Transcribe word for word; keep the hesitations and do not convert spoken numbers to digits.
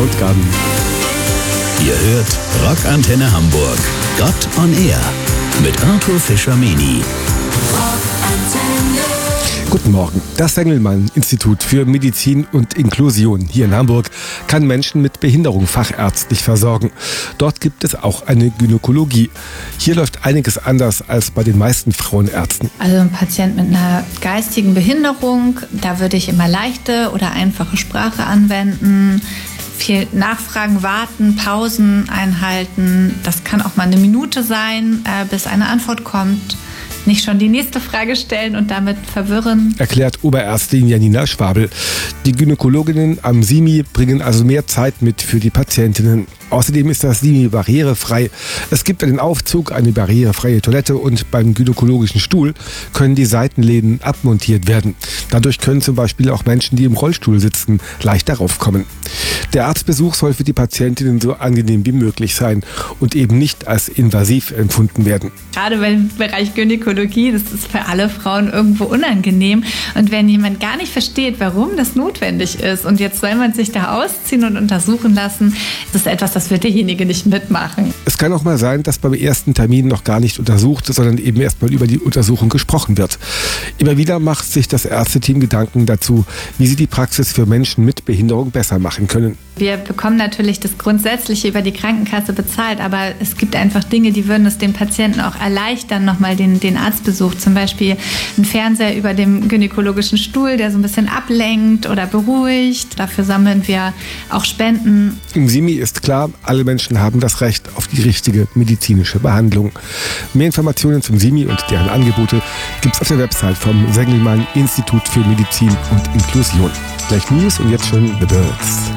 Outgaben. Ihr hört Rockantenne Hamburg. Gott on Air mit Arthur Fischer-Meni. Guten Morgen. Das Sengelmann-Institut für Medizin und Inklusion hier in Hamburg kann Menschen mit Behinderung fachärztlich versorgen. Dort gibt es auch eine Gynäkologie. Hier läuft einiges anders als bei den meisten Frauenärzten. Also ein Patient mit einer geistigen Behinderung, da würde ich immer leichte oder einfache Sprache anwenden. Viel nachfragen, warten, Pausen einhalten. Das kann auch mal eine Minute sein, äh, bis eine Antwort kommt. Nicht schon die nächste Frage stellen und damit verwirren. Erklärt Oberärztin Janina Schwabel. Die Gynäkologinnen am S I M I bringen also mehr Zeit mit für die Patientinnen. Außerdem ist das S I M I barrierefrei. Es gibt einen Aufzug, eine barrierefreie Toilette und beim gynäkologischen Stuhl können die Seitenläden abmontiert werden. Dadurch können zum Beispiel auch Menschen, die im Rollstuhl sitzen, leicht darauf kommen. Der Arztbesuch soll für die Patientinnen so angenehm wie möglich sein und eben nicht als invasiv empfunden werden. Gerade beim Bereich Gynäkologie, das ist für alle Frauen irgendwo unangenehm. Und wenn jemand gar nicht versteht, warum das notwendig ist und jetzt soll man sich da ausziehen und untersuchen lassen, das ist etwas, das wird derjenige nicht mitmachen. Es kann auch mal sein, dass beim ersten Termin noch gar nicht untersucht, sondern eben erstmal über die Untersuchung gesprochen wird. Immer wieder macht sich das Ärzteteam Gedanken dazu, wie sie die Praxis für Menschen mit Behinderung besser machen können. Wir bekommen natürlich das Grundsätzliche über die Krankenkasse bezahlt, aber es gibt einfach Dinge, die würden es dem Patienten auch erleichtern, nochmal den, den Arztbesuch. Zum Beispiel ein Fernseher über dem gynäkologischen Stuhl, der so ein bisschen ablenkt oder beruhigt. Dafür sammeln wir auch Spenden. Im S I M I ist klar, alle Menschen haben das Recht auf die richtige medizinische Behandlung. Mehr Informationen zum S I M I und deren Angebote gibt es auf der Website vom Sengelmann-Institut für Medizin und Inklusion. Gleich News und jetzt schon The Birds.